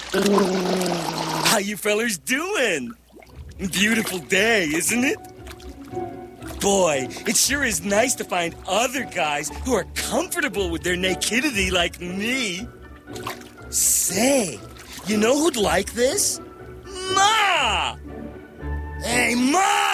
How you fellers doing? Beautiful day, isn't it? Boy, it sure is nice to find other guys who are comfortable with their nakedity like me. Say, you know who'd like this? Ma! Hey, Ma!